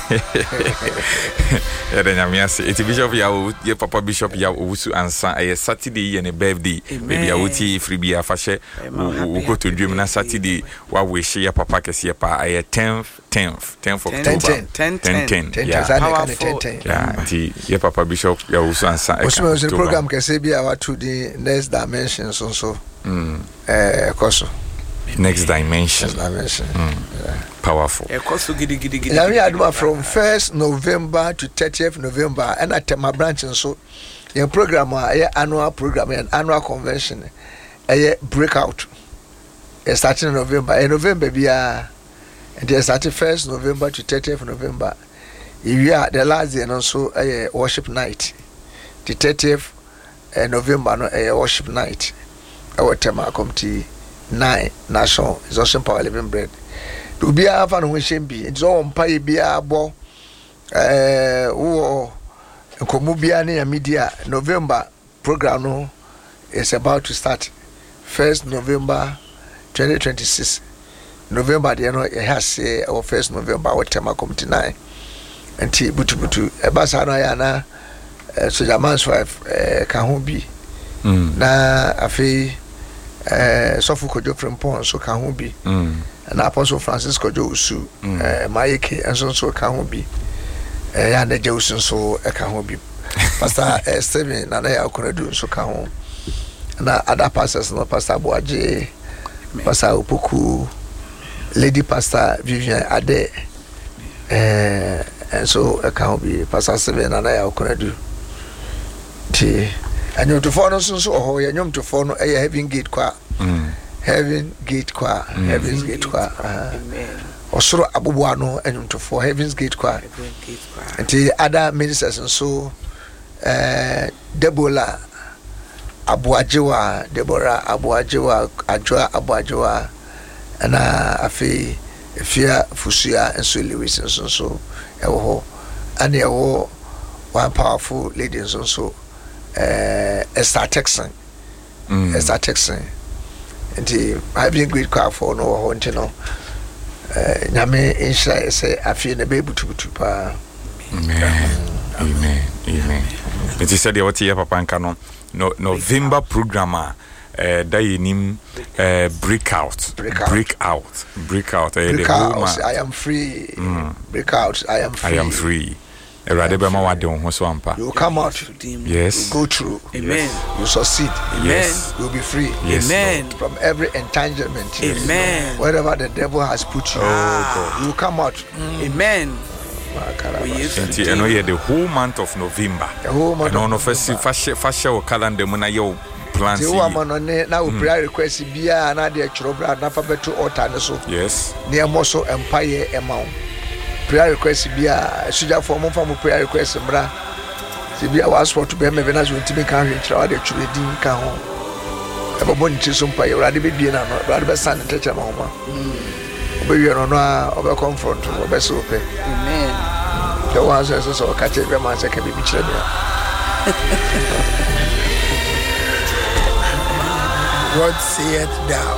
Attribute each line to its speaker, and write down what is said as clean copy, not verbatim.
Speaker 1: then I'm yes, it's Bishop Yao, your Papa Bishop Yao Usu answer a Saturday and a birthday. Maybe I would see freebie a fashe. We go to dream na Saturday. What we share Papa Kasiapa. I 10th of October. 10. Yeah, your Papa Bishop Yao Usu answer.
Speaker 2: Was the program Kasabia what to the next dimensions also. Koso.
Speaker 1: Next dimension. Powerful.
Speaker 2: From 1st November to 30th November, and at my branch and so your program, annual program and annual convention, a breakout. Starting in November, and November and they started 1st November to 30th November. You are the last day and also a worship night. The 30th November, a worship night. Our tema committee 9 national exhaustion power living bread. To be a fan of be it's all pay be a bo Komubiani media November program no is about to start 1st November 2026. November the it has our 1st November our tema committee 9 and T butu ebasana yana so Jaman's wife can be na afi Sofu Kojo Frimpon so can who be and Apostle Francis Kojo Usu Maike and so can who be and the Josen so can who be Pastor Steven Nana Okoredu so can who and other pastors no Pastor Boaje Pastor Upoku Lady Pastor Vivian Ade and so can be Pastor Steven Nana Okoredu and you to follow so or you to follow a Heaven Gate Qua Heaven Gate Qua Heaven's Gate Qua or so Abuano and to for Heaven's Gate Qua and the other ministers and so Deborah Abuajewa Ajwa Abuajewa and Afi Fia Fusia and so Lewis and so and there were one powerful lady and so Esther Texan and I've been great car for no one to know Name inside say I feel a baby to pa. Amen. It is said the what Papa and Canon November programmer Dayinim breakout. I am free. Breakout. I am free. You come out.
Speaker 1: Yes.
Speaker 2: You go through.
Speaker 3: Amen.
Speaker 2: You succeed.
Speaker 1: Yes.
Speaker 2: You'll be free.
Speaker 1: Yes.
Speaker 3: Amen.
Speaker 2: From every entanglement.
Speaker 3: Amen.
Speaker 2: Wherever the devil has put you, you come out.
Speaker 3: Amen.
Speaker 1: And the whole month of November.
Speaker 2: The whole month.
Speaker 1: No, fashion calendar when I plans.
Speaker 2: Now prayer request be another children to altar.
Speaker 1: Yes.
Speaker 2: Near Mosso Empire amount. Prayer request be a suja for more from prayer request bra. Sibia was for to be me venas when Timmy can try the trading can home. Ever born to some pay already be na no rather stand and touch my home. Obe you no over confront obe so pe.
Speaker 3: Amen.
Speaker 2: The ones so catch every man say can be children. God saith thou